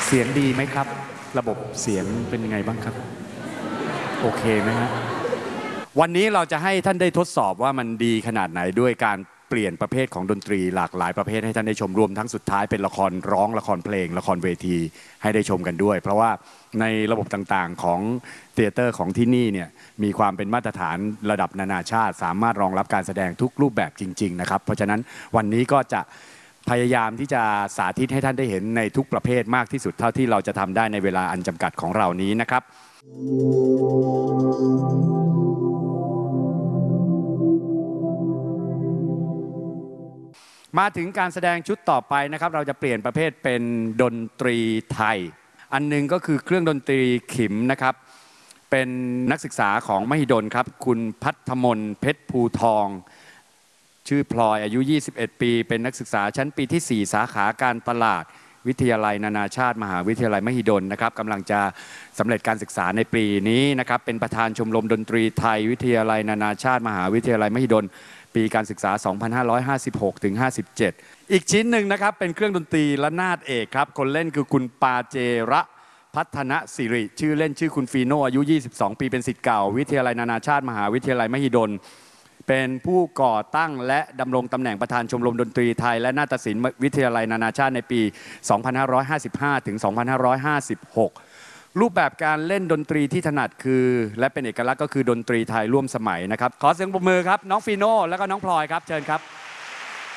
เสียงดีไหมครับระบบเสียงเป็นยังไงบ้างครับโอเคไหมฮะวันนี้เราจะให้ท่านได้ทดสอบว่ามันดีขนาดไหนด้วยการเปลี่ยนประเภทของดนตรีหลากหลายประเภทให้ท่านได้ชมรวมทั้งสุดท้ายเป็นละครร้องละครเพลงละครเวทีให้ได้ชมกันด้วยเพราะว่าในระบบต่างๆของเธียเตอร์ของที่นี่เนี่ยมีความเป็นมาตรฐานระดับนานาชาติสามารถรองรับการแสดงทุกรูปแบบจริงๆนะครับเพราะฉะนั้นวันนี้ก็จะพยายามที่จะสาธิตให้ท่านได้เห็นในทุกประเภทมากที่สุดเท่าที่เราจะทำได้ในเวลาอันจำกัดของเรานี้นะครับมาถึงการแสดงชุดต่อไปนะครับเราจะเปลี่ยนประเภทเป็นดนตรีไทยอันนึงก็คือเครื่องดนตรีขิมนะครับเป็นนักศึกษาของมหิดลครับคุณพัฒมนเพชรภูทองชื่อพลอยอายุ21ปีเป็นนักศึกษาชั้นปีที่4สาขาการตลาดวิทยาลัยนานาชาติมหาวิทยาลัยมหิดลนะครับกำลังจะสำเร็จการศึกษาในปีนี้นะครับเป็นประธานชมรมดนตรีไทยวิทยาลัยนานาชาติมหาวิทยาลัยมหิดลปีการศึกษา 2556 ถึง 57 อีกชิ้นหนึ่งนะครับเป็นเครื่องดนตรีระนาดเอกครับคนเล่นคือคุณปาเจระพัฒนสิริชื่อเล่นชื่อคุณฟีโนอายุ22ปีเป็นศิษย์เก่าวิทยาลัยนานาชาติมหาวิทยาลัยมหิดลเป็นผู้ก่อตั้งและดำรงตำแหน่งประธานชมรมดนตรีไทยและนาฏศิลป์วิทยาลัยนานาชาติในปี 2555 ถึง 2556 รูปแบบการเล่นดนตรีที่ถนัดคือและเป็นเอกลักษณ์ก็คือดนตรีไทยร่วมสมัยนะครับขอเสียงปรบมือครับน้องฟีโน่แล้วก็น้องพลอยครับเชิญครับ